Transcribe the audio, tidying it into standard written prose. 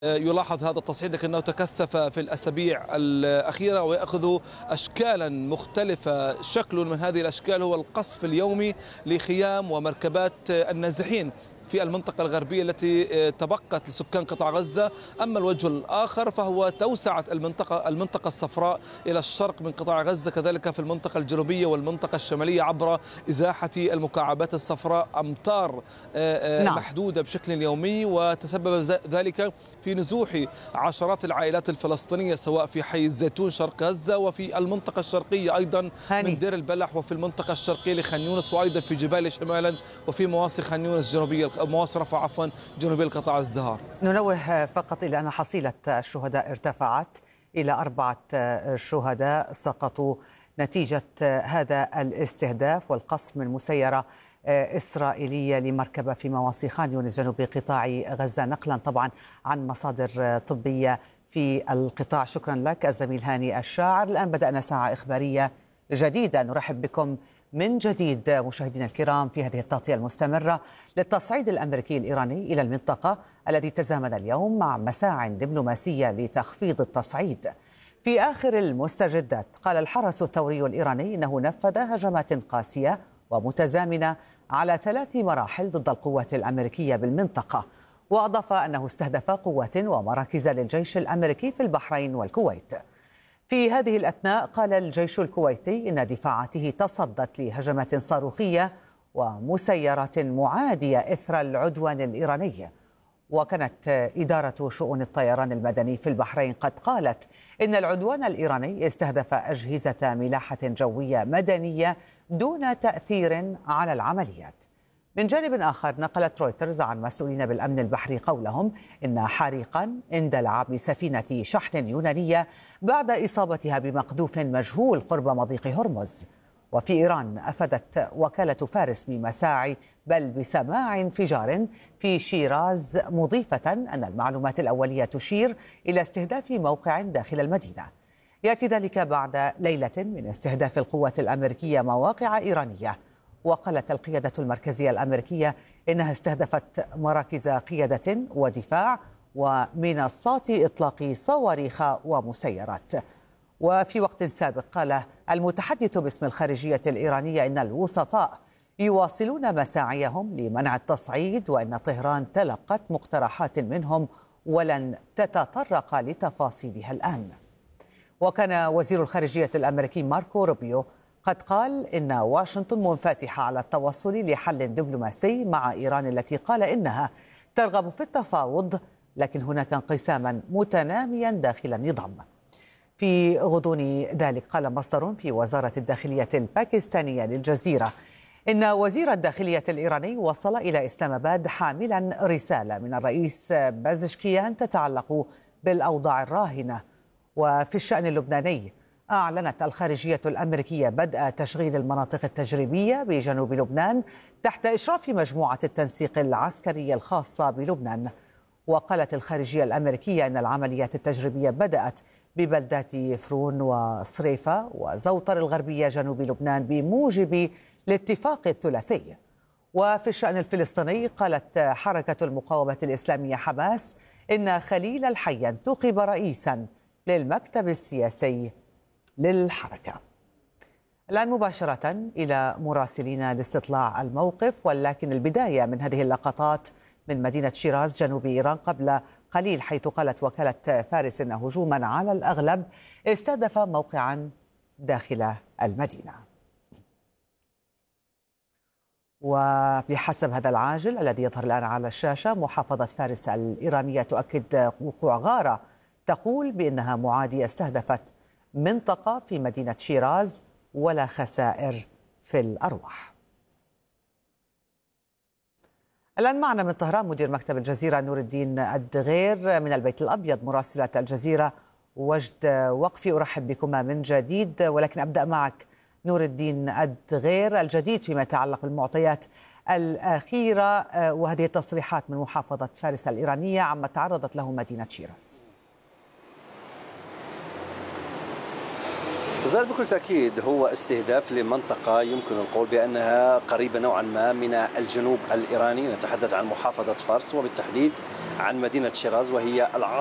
يلاحظ هذا التصعيد لكنه تكثف في الأسابيع الأخيرة ويأخذ أشكالا مختلفة. شكل من هذه الأشكال هو القصف اليومي لخيام ومركبات النازحين في المنطقة الغربية التي تبقت لسكان قطاع غزة. أما الوجه الآخر فهو توسعة المنطقة الصفراء إلى الشرق من قطاع غزة، كذلك في المنطقة الجنوبية والمنطقة الشمالية عبر إزاحة المكعبات الصفراء أمطار نعم. محدودة بشكل يومي، وتسبب ذلك في نزوح عشرات العائلات الفلسطينية سواء في حي الزيتون شرق غزة وفي المنطقة الشرقية أيضا من دير البلح، وفي المنطقة الشرقية لخان يونس، وأيضا في جبال شمالا وفي مواصي خان يونس جنوبية مواصي رفح جنوبي القطاع الزهار. ننوه فقط إلى أن حصيلة الشهداء ارتفعت إلى 4 شهداء سقطوا نتيجة هذا الاستهداف والقصف من مسيرة إسرائيلية لمركبة في مواصي خان يونس جنوب قطاع غزة، نقلا طبعا عن مصادر طبية في القطاع. شكرا لك الزميل هاني الشاعر. الآن بدأنا ساعة إخبارية جديدة، نرحب بكم من جديد مشاهدينا الكرام في هذه التغطية المستمرة للتصعيد الأمريكي الإيراني إلى المنطقة الذي تزامن اليوم مع مساع دبلوماسية لتخفيض التصعيد. في آخر المستجدات قال الحرس الثوري الإيراني إنه نفذ هجمات قاسية ومتزامنة على 3 مراحل ضد القوات الأمريكية بالمنطقة، وأضاف أنه استهدف قوات ومراكز للجيش الأمريكي في البحرين والكويت. في هذه الأثناء قال الجيش الكويتي إن دفاعاته تصدت لهجمات صاروخية ومسيرات معادية إثر العدوان الإيراني. وكانت إدارة شؤون الطيران المدني في البحرين قد قالت إن العدوان الإيراني استهدف أجهزة ملاحة جوية مدنية دون تأثير على العمليات. من جانب آخر نقلت رويترز عن مسؤولين بالأمن البحري قولهم إن حريقا اندلع بسفينة شحن يونانية بعد إصابتها بمقذوف مجهول قرب مضيق هرمز. وفي إيران أفادت وكالة فارس بسماع انفجار في شيراز، مضيفة أن المعلومات الأولية تشير إلى استهداف موقع داخل المدينة. يأتي ذلك بعد ليلة من استهداف القوات الأمريكية مواقع إيرانية. وقالت القيادة المركزية الأمريكية إنها استهدفت مراكز قيادة ودفاع ومنصات إطلاق صواريخ ومسيرات. وفي وقت سابق قال المتحدث باسم الخارجية الإيرانية إن الوسطاء يواصلون مساعيهم لمنع التصعيد، وإن طهران تلقت مقترحات منهم ولن تتطرق لتفاصيلها الآن. وكان وزير الخارجية الأمريكي ماركو روبيو قد قال إن واشنطن منفتحة على التوصل لحل دبلوماسي مع إيران التي قال إنها ترغب في التفاوض، لكن هناك انقساما متناميا داخل النظام. في غضون ذلك قال مصدر في وزارة الداخلية الباكستانية للجزيرة إن وزير الداخلية الإيراني وصل إلى إسلام آباد حاملا رسالة من الرئيس بازشكيان تتعلق بالأوضاع الراهنة. وفي الشأن اللبناني أعلنت الخارجية الأمريكية بدء تشغيل المناطق التجريبية بجنوب لبنان تحت إشراف مجموعة التنسيق العسكرية الخاصة بلبنان. وقالت الخارجية الأمريكية أن العمليات التجريبية بدأت ببلدات فرون وصريفة وزوطر الغربية جنوب لبنان بموجب الاتفاق الثلاثي. وفي الشأن الفلسطيني قالت حركة المقاومة الإسلامية حماس إن خليل الحي انتخب رئيسا للمكتب السياسي للحركة. الآن مباشرة إلى مراسلين لاستطلاع الموقف، ولكن البداية من هذه اللقطات من مدينة شيراز جنوب إيران قبل قليل، حيث قالت وكالة فارس أن هجوما على الأغلب استهدف موقعا داخل المدينة. وبحسب هذا العاجل الذي يظهر الآن على الشاشة، محافظة فارس الإيرانية تؤكد وقوع غارة تقول بأنها معادية استهدفت منطقة في مدينة شيراز ولا خسائر في الأرواح. الآن معنا من طهران مدير مكتب الجزيرة نور الدين الدغير، من البيت الأبيض مراسلة الجزيرة وجد وقفي. أرحب بكما من جديد، ولكن أبدأ معك نور الدين الدغير، الجديد فيما يتعلق بالمعطيات الأخيرة وهذه التصريحات من محافظة فارس الإيرانية عما تعرضت له مدينة شيراز. زال بكل تأكيد هو استهداف لمنطقة يمكن القول بأنها قريبة نوعا ما من الجنوب الإيراني، نتحدث عن محافظة فارس وبالتحديد عن مدينة شيراز، وهي العاصمة